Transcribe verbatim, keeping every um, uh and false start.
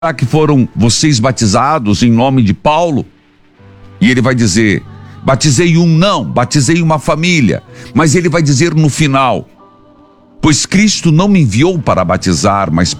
que foram vocês batizados em nome de Paulo? E ele vai dizer, batizei um, não, batizei uma família. Mas ele vai dizer no final, pois Cristo não me enviou para batizar, mas